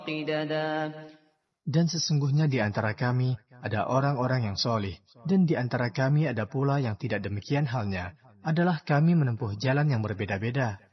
Dan sesungguhnya di antara kami ada orang-orang yang solih, dan di antara kami ada pula yang tidak demikian halnya, adalah kami menempuh jalan yang berbeda-beda.